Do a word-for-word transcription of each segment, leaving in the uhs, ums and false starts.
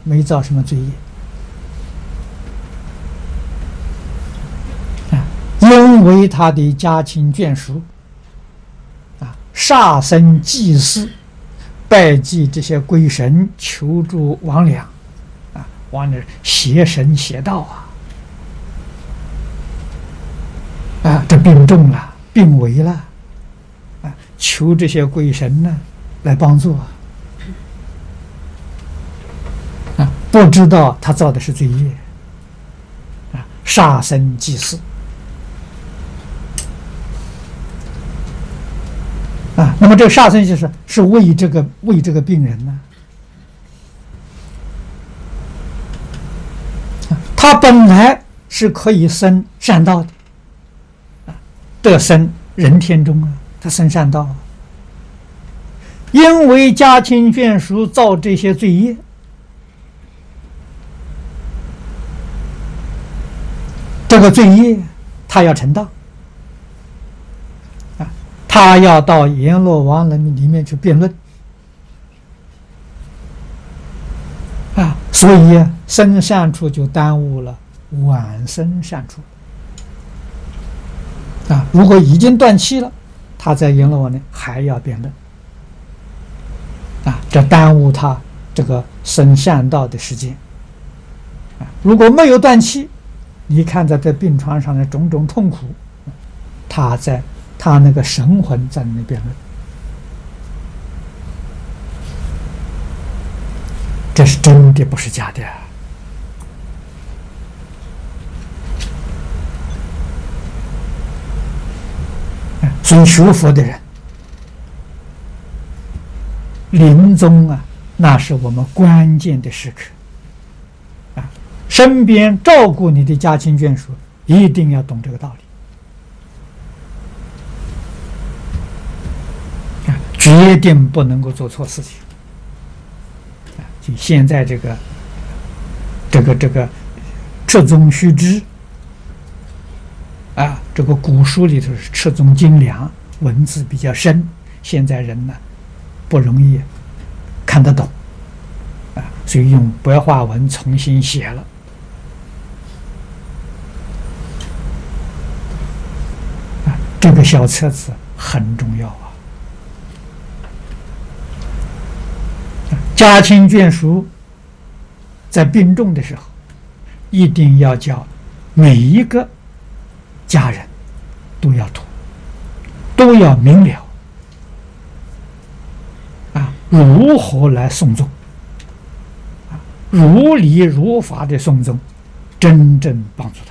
没造什么罪业啊，因为他的家亲眷属啊，杀生祭祀，拜祭这些鬼神，求助魍魉啊，魍魉邪神邪道啊。 啊，这病重了，病危了，啊，求这些鬼神呢来帮助啊！啊，不知道他造的是罪业，啊，杀生祭祀，啊，那么这个杀生祭祀是为这个为这个病人呢，啊，他本来是可以生善道的。 得生人天中啊，他生善道啊。因为家亲眷属造这些罪业，这个罪业他要承担啊，他要到阎罗王人里面去辩论啊，所以生善处就耽误了晚生善处。 啊，如果已经断气了，他在阎罗王呢还要辩论，啊，这耽误他这个生善道的时间。啊，如果没有断气，你看在这病床上的种种痛苦，他在他那个神魂在那辩论，这是真的，不是假的。 所以学佛的人，临终啊，那是我们关键的时刻啊！身边照顾你的家亲眷属，一定要懂这个道理啊，决定不能够做错事情啊！就现在这个这个这个赤宗须知。 啊，这个古书里头是赤宗精良，文字比较深，现在人呢不容易看得懂，啊，所以用白话文重新写了。啊，这个小册子很重要啊。家亲眷属在病重的时候，一定要叫每一个。 家人都要读，都要明了啊，如何来送终啊，如理如法的送终，真正帮助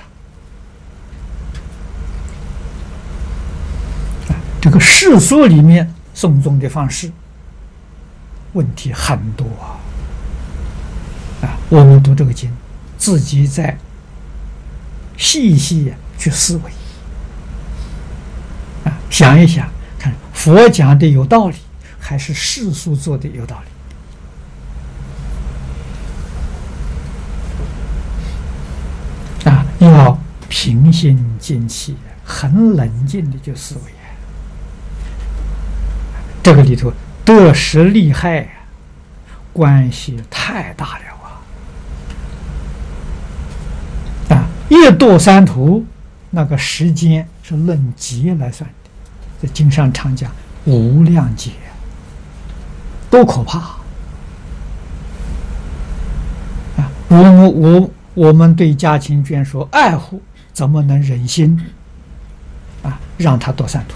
他。啊，这个世俗里面送终的方式，问题很多啊。啊，我们读这个经，自己在细细去思维啊，想一想，看佛讲的有道理，还是世俗做的有道理啊？要平心静气，很冷静的就思维啊。这个里头得失利害关系太大了啊！啊，一堕三途。 那个时间是论劫来算的，在经上常讲无量劫，多可怕啊！我们我我们对家亲眷属爱护，怎么能忍心啊让他堕三途？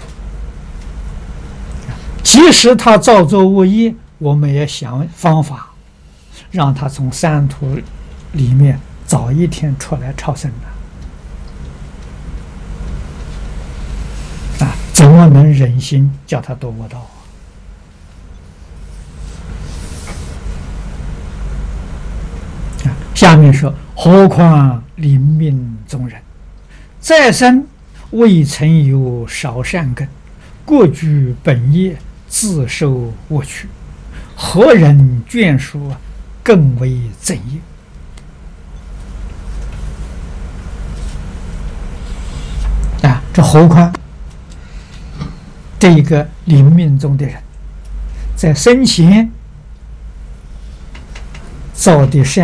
即使他造作恶业，我们也想方法让他从三途里面早一天出来超生啊！ 啊，怎么能忍心叫他堕恶道啊？啊，下面说，何况临命中人，再生未曾有少善根，过居本业，自受恶趣，何人眷属更为正业？啊，这何况？ 这一个临命中的人，在生前造的善